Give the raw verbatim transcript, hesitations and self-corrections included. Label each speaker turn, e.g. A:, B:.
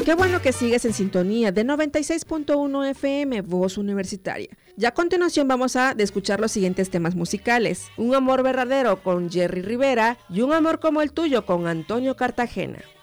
A: Qué bueno que sigues en sintonía de noventa y seis punto uno F M, Voz Universitaria. Ya a continuación vamos a escuchar los siguientes temas musicales. Un amor verdadero con Jerry Rivera y Un amor como el tuyo con Antonio Cartagena.